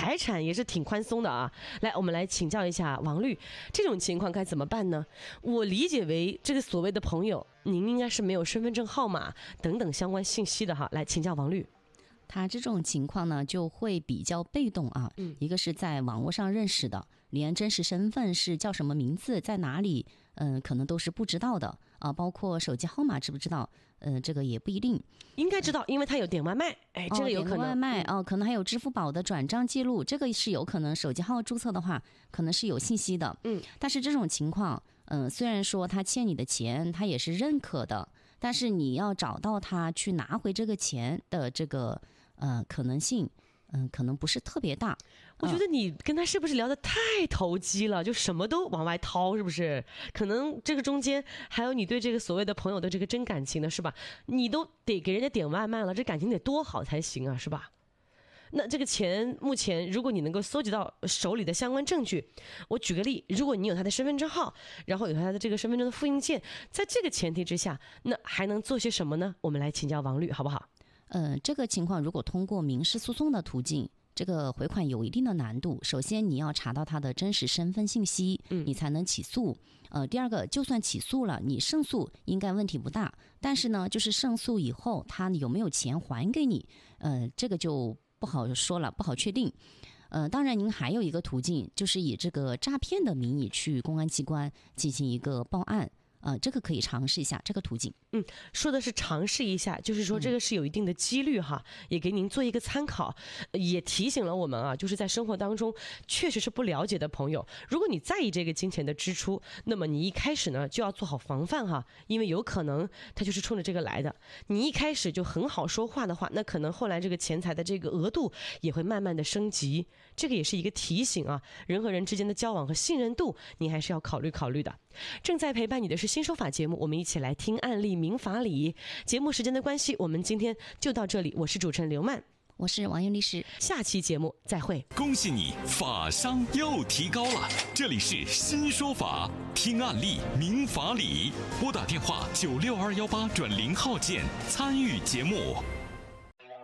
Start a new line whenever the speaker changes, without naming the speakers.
财产也是挺宽松的啊。来，我们来请教一下王律，这种情况该怎么办呢？我理解为这个所谓的朋友，您应该是没有身份证号码等等相关信息的哈。来请教王律。
他这种情况呢，就会比较被动啊。一个是在网络上认识的，连真实身份是叫什么名字，在哪里，可能都是不知道的啊。包括手机号码知不知道，这个也不一定。
应该知道，因为他有点外卖，哎，这个有可能。
点外卖可能还有支付宝的转账记录，这个是有可能。手机号注册的话，可能是有信息的。但是这种情况，虽然说他欠你的钱，他也是认可的，但是你要找到他去拿回这个钱的这个可能性，可能不是特别大。
我觉得你跟他是不是聊得太投机了，就什么都往外掏，是不是？可能这个中间还有你对这个所谓的朋友的这个真感情的，是吧？你都得给人家点外卖了，这感情得多好才行啊，是吧？那这个钱目前如果你能够搜集到手里的相关证据，我举个例，如果你有他的身份证号，然后有他的这个身份证的复印件，在这个前提之下，那还能做些什么呢？我们来请教王律好不好？
这个情况如果通过民事诉讼的途径，这个回款有一定的难度。首先你要查到他的真实身份信息，你才能起诉。第二个，就算起诉了，你胜诉应该问题不大，但是呢，就是胜诉以后他有没有钱还给你，这个就不好说了，不好确定。当然您还有一个途径，就是以这个诈骗的名义去公安机关进行一个报案。这个可以尝试一下这个途径。
说的是尝试一下，就是说这个是有一定的几率哈，也给您做一个参考，也提醒了我们啊，就是在生活当中确实是不了解的朋友，如果你在意这个金钱的支出，那么你一开始呢就要做好防范哈，因为有可能他就是冲着这个来的。你一开始就很好说话的话，那可能后来这个钱财的这个额度也会慢慢的升级，这个也是一个提醒啊，人和人之间的交往和信任度，你还是要考虑考虑的。正在陪伴你的是新说法节目，我们一起来听案例民法理。节目时间的关系，我们今天就到这里。我是主持人刘曼，
我是王云律师，
下期节目再会。
恭喜你，法商又提高了。这里是新说法，听案例民法理，拨打电话962180号键参与节目。